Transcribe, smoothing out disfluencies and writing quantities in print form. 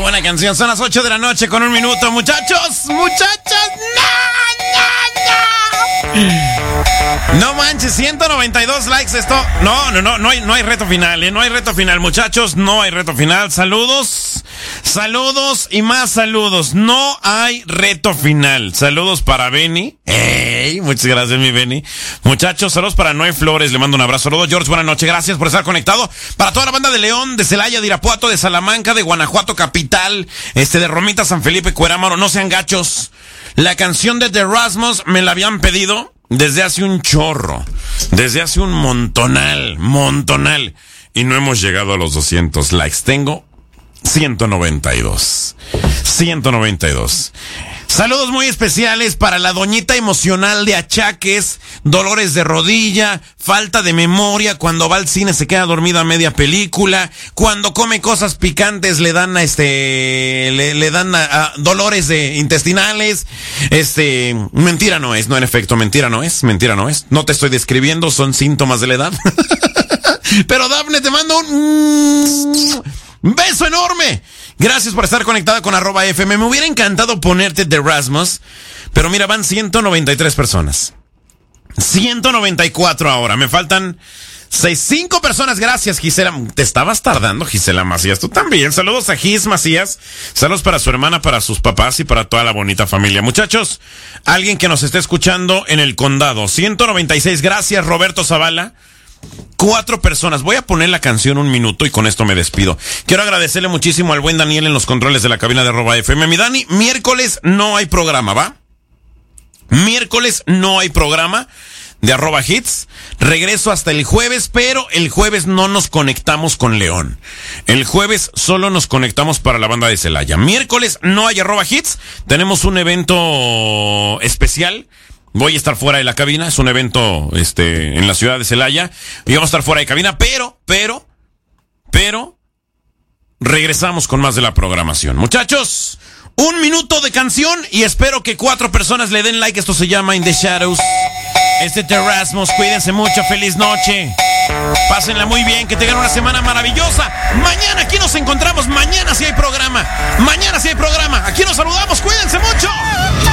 buena canción. Son las 8 de la noche con 1 minuto, muchachos. Muchachos, no manches, 192 likes esto. No hay reto final, no hay reto final, muchachos, no hay reto final. Saludos y más saludos. No hay reto final. Saludos para Benny. Hey, muchas gracias, mi Benny. Muchachos, saludos para Noé Flores, le mando un abrazo. Saludos, George, buenas noches, gracias por estar conectado. Para toda la banda de León, de Celaya, de Irapuato, de Salamanca, de Guanajuato capital, de Romita, San Felipe, Cuerámaro, no sean gachos. La canción de The Rasmus me la habían pedido desde hace un chorro, desde hace un montonal, y no hemos llegado a los 200 likes. Tengo 192. Saludos muy especiales para la doñita emocional de achaques, dolores de rodilla, falta de memoria, cuando va al cine se queda dormida a media película, cuando come cosas picantes le dan dolores intestinales. Mentira no es, no, en efecto, mentira no es. No te estoy describiendo, son síntomas de la edad. Pero Dafne, te mando un beso enorme. Gracias por estar conectada con @FM. Me hubiera encantado ponerte The Rasmus, pero mira, van 193 personas. 194 ahora. Me faltan 5 personas. Gracias, Gisela. Te estabas tardando, Gisela Macías. Tú también. Saludos a Gis Macías. Saludos para su hermana, para sus papás y para toda la bonita familia. Muchachos, alguien que nos esté escuchando en el condado. 196. Gracias, Roberto Zavala. 4 personas. Voy a poner la canción 1 minuto y con esto me despido. Quiero agradecerle muchísimo al buen Daniel en los controles de la cabina de @FM. Mi Dani, miércoles no hay programa, ¿va? Miércoles no hay programa de @hits. Regreso hasta el jueves, pero el jueves no nos conectamos con León. El jueves solo nos conectamos para la banda de Celaya. Miércoles no hay @hits. Tenemos un evento especial. Voy a estar fuera de la cabina, es un evento en la ciudad de Celaya, y vamos a estar fuera de cabina, pero regresamos con más de la programación. Muchachos, 1 minuto de canción y espero que 4 personas le den like. Esto se llama In the Shadows. The Rasmus, cuídense mucho, feliz noche. Pásenla muy bien, que tengan una semana maravillosa. Mañana aquí nos encontramos, mañana sí hay programa. Aquí nos saludamos, cuídense mucho.